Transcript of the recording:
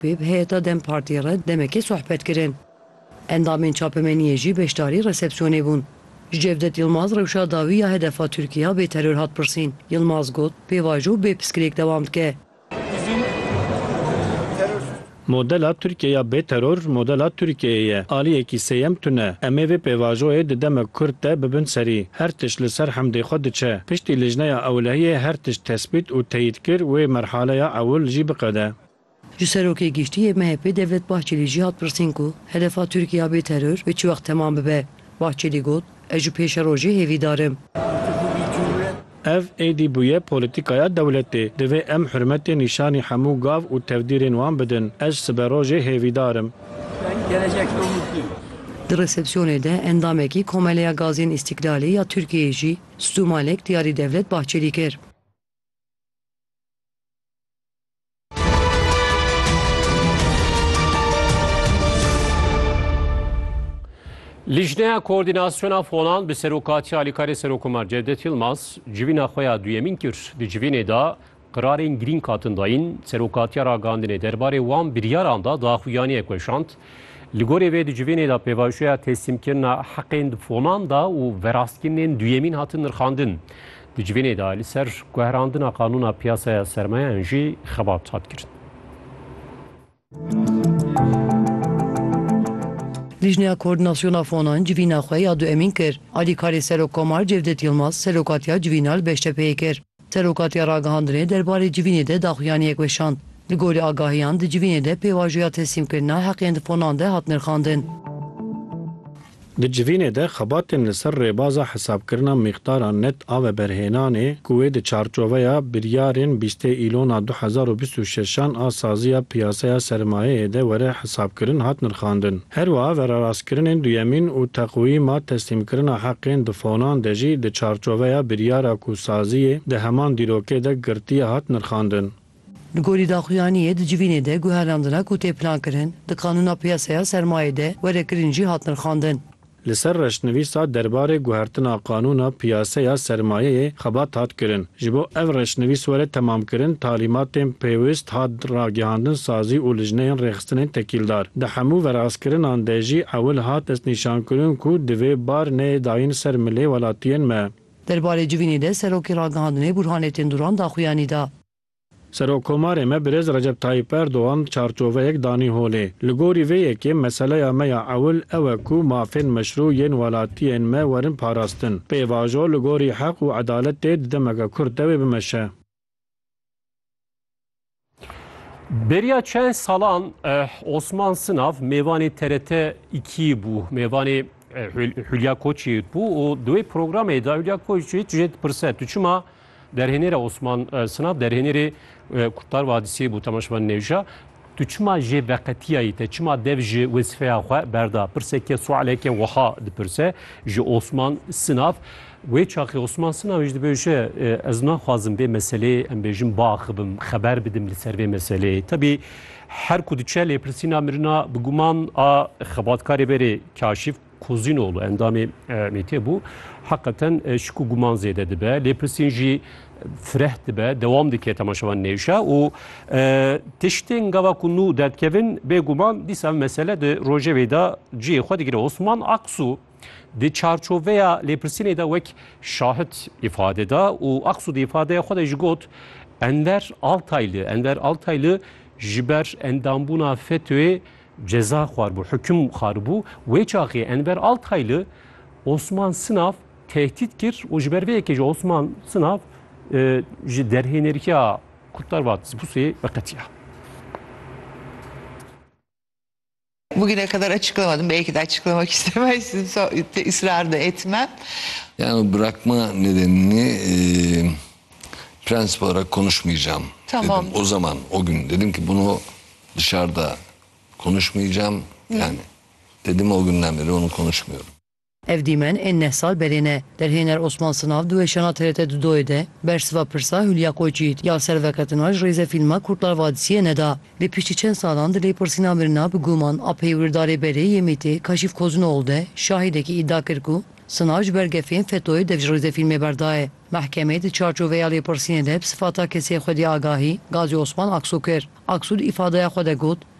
bi heyeta Dem Partiya re demekê sohbet kirin. Endamên çapemeniyê jî beşdarî resepsiyonê bûn. Cevdet Yılmaz rewşa dawî ya hedefa Tirkiya bê terör hat pirsîn. Yılmaz got pêvajo bê piskirêk dewam dike. Modela Türkiye'ya bê terör modela Türkiye'ye aliyekî sêyem tune em ê vê pêvajoyê di demek Kurd de bibin serî. Her tişt li ser hemdê xwe diçe. Piştî lijneya ewlehiyê her tişt tespît û teyîd kir wê merhaleya ewil jî biqede. Ji serokê giştiyê MHP Devlet Bahçeli jî hat pirsîn ku hedefa Tirkiya bê terör wê çi wext temam bibe. Bahçeli got ez ji pêşa rojê hêvî darim. Ev êdî bûye polîtîkaya dewletê. Divê em hürmetê nîşanî hemû gav û tevdîrên wan bidin. Ez siberojê hêvîdar im. Di resepsiyonê de endamekî Komeleya Gaziyên İstiklalê ya Tirkiyeyê jî stûmalek diyarî Devlet Bahçelî kir. Lijneya koordinasyona fonan bi serokatiya Alîkarê Serokkomar Cevdet Yılmaz civîna xwe ya duyemîn kir. Di civînê de qirarên girîng hatin dayîn serokatiya ragandinê derbarê wan biryaran da daxuyaniyek weşand. Li gorê vê di civînê de pêvajoya teslîmkirina heqên fonan da û verastkirinên duyemîn hatin nirxandin. Di civînê de li ser guherandina qanûna piyasaya sermayeyan jî xebat hat kirin. Lijneya koordinasyona fonan civîna xwe ya duemîn kir. Alîkarê Serokkomar Cevdet Yılmaz serokatiya civîna li Beştepeyê kir. Serokatiya ragihandinê derbarê civînê de daxuyaniyek weşand. Li gorî agahiyan di civînê de pêvajoya teslîmkirina heqên di fonan de hat nirxandin. Di civînê de xebatên li ser rêbaza hesabkirina mîqdara net a ve berhênanê ku wê di çarçoveya biryarên 20 îlona 2026 a saziya piyasaya sermayeyê de were hesabkirin hat nirxandin. Her wiha verarastkirinên duyemîn û teqwîma teslîmkirina heqên di fonan de jî di çarçoveya biryara ku saziyê di heman dîrokê de girtiya hat nirxandin. Li gorî daxuyaniyê di civînê de guherandina ku tê plankirin di qanûna piyasaya sermayê de werekirin jî hat nirxandin. Li ser reşnivîsa derbarê guhertina qanûna piyasaya sermayeyê xebat hat kirin. Ji bo ev reşnivîs were temamkirin talîmatên pêwîst hat ragihandin sazî û lijneyên rêxistinên tekîldar. Di hemû verastkirinan de jî ewil hat destnîşankirin ku divê bar neyê dayîn ser milê welatiyên me. Derbarê civînê de serokê ragihandinê Burhanettin Duran daxuyanî da. Serokkomarê me Birêz Recep Tayyip Erdoğan çarçoveyek danî holê. Li gorî vê yekê meseleya me ya ewil ew e ku mafên meşrû yên welatiyên me werin parastin. Pêvajo li gorî heq û edaletê di demeka Kurd de wê bimeşe. Beriya çend salan Osman Sınav mêvanê TRT 2 bû. Mêvanê Hülya Koçyiğit bû û di wê programê de Hülya Koçyiğit jê dipirse tu çima derhenêra Osman Sınav derhenêrê Kurtlar Vadisiye bû temaşevan nêja tu çima jê veqetiyayê te çima dev ji wezifeya xwe berda pirsekê sualeke wiha dipirse ji Osman Sınav wê çaxê Osman Sınav jî dibêje ez naxwazim vê meseleyê em bêjim baxibim xeber bidim li ser vê meseleyê tabii her ku diçe lêpirsîna mirina bi guman a xebatkarê berê Kaşif Kozînoğlu endamê mêtê bû hakikaten şiku guman zêde dibe lêpirsîn jî fireh dibe dewam dike temaşevan nêşa û tiştên gava ku nû derdkevin bêguman dîsa mesele di rojevê de ciyê xwe digire Osman Aksu di çarçoveya lêpirsînê de wek şahit ifade da û Aksu di ifadeya xwe de ji got Enver Altaylı ji ber endambûna FETÖ'ye ceza xwar bû hüküm xwar bû wê çaxê Enver Altaylı Osman Sınav tehdit kir û ji ber vê yekê ji Osman Sınav ji derhêneriya Kurtlar Vadisi Busya'yı veqetiya. Bugüne kadar açıklamadım. Belki de açıklamak istemezsiniz. Israr da etmem. Yani bırakma nedenini prensip olarak konuşmayacağım. Tamam. Dedim. O zaman o gün dedim ki bunu dışarıda konuşmayacağım. Yani dedim o günden beri onu konuşmuyorum. Evdîmen en nehsal berêne. Derhêner Osman Sınav du weşana TRT Dudoyê de bersiva pirsa Hülya Koçyiğit ya serveketina ji rêze fîlma Kurtlar Vadisiye neda. Lê piştî çend salan di lêpirsîna mirina bi guman a peywirdarê berê Yemîtê Kaşif Kozînoğlu de şahîdekî îdia kir ku Sınav ji ber gefên FETÖ'yê dev ji rêzefîlmê berdaye. Mehkemê di çarçoveya lêpirsînê de bi sifata kesê xwedî agahî Gazi Osman Aksu kir. Aksu di îfadeya xwe de got